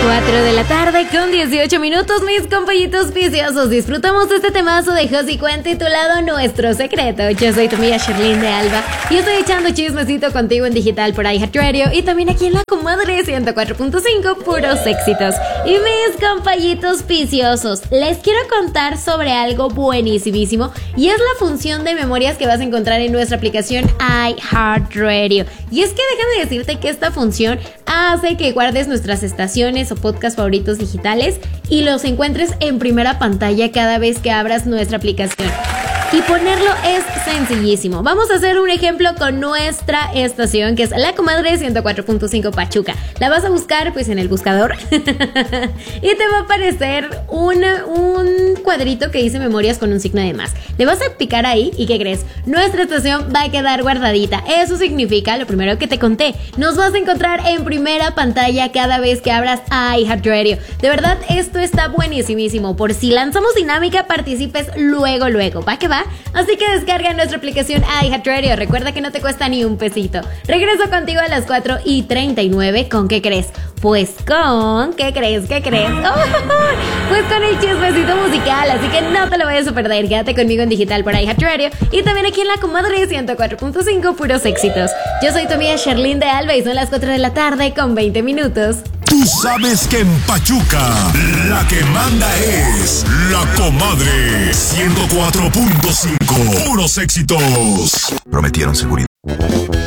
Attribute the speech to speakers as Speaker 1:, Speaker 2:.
Speaker 1: 4 de la tarde con 18 minutos, mis compañitos viciosos. Disfrutamos de este temazo de Josie Cuen titulado Nuestro Secreto. Yo soy tu amiga Sherlyn de Alba y estoy echando chismecito contigo en digital por iHeartRadio y también aquí en La Comadre 104.5, puros éxitos. Y mis compañitos viciosos, les quiero contar sobre algo buenísimo y es la función de memorias que vas a encontrar en nuestra aplicación iHeartRadio. Y es que déjame decirte que esta función hace que guardes nuestras estaciones o podcast favoritos digitales y los encuentres en primera pantalla cada vez que abras nuestra aplicación. Y ponerlo es sencillísimo. Vamos a hacer un ejemplo con nuestra estación, que es La Comadre 104.5 Pachuca. La vas a buscar pues en el buscador y te va a aparecer un cuadrito que dice memorias con un signo de más. Le vas a picar ahí y ¿qué crees? Nuestra estación va a quedar guardadita. Eso significa lo primero que te conté. Nos vas a encontrar en primera pantalla cada vez que abras iHeartRadio. De verdad, esto está buenísimo. Por si lanzamos dinámica, participes luego. ¿Va que va? Así que descarga nuestra aplicación iHeartRadio. Recuerda que no te cuesta ni un pesito. Regreso contigo a las 4:39. ¿Con qué crees? Pues con... ¿Qué crees? ¡Oh! Pues con el chismecito musical. Así que no te lo vayas a perder. Quédate conmigo en digital por iHeartRadio y también aquí en La Comadre 104.5, puros éxitos. Yo soy tu amiga Sherlyn de Alba y son las 4 de la tarde con 20 minutos.
Speaker 2: Tú sabes que en Pachuca la que manda es La Comadre 104.5. Puros éxitos.
Speaker 3: Prometieron seguridad.